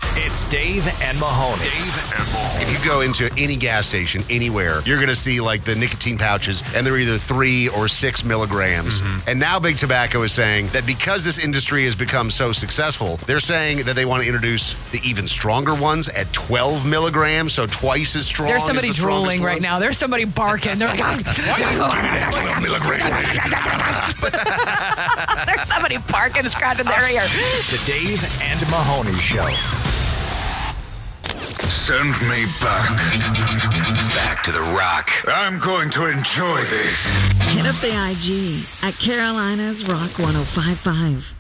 It's Dave and Mahoney. If you go into any gas station anywhere, you're going to see like the nicotine pouches, and they're either 3 or 6 milligrams. And now Big Tobacco is saying that because this industry has become so successful, they're saying that they want to introduce the even stronger ones at 12 milligrams, so twice as strong. There's somebody as the drooling right ones. now. There's somebody barking. They're like, Why didn't you give me that 12 milligrams? there's somebody barking and scratching their ear. The Dave and Mahoney Show. Send me back to the rock. I'm going to enjoy this. Hit up the IG at Carolina's Rock 105.5.